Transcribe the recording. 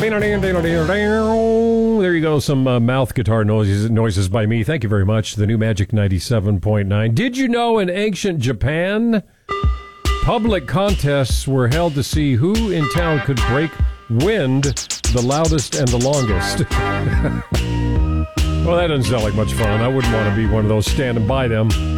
There you go, some mouth guitar noises by me. Thank you very much. The new Magic 97.9. Did you know in ancient Japan, public contests were held to see who in town could break wind the loudest and the longest? Well, that doesn't sound like much fun. I wouldn't want to be one of those standing by them.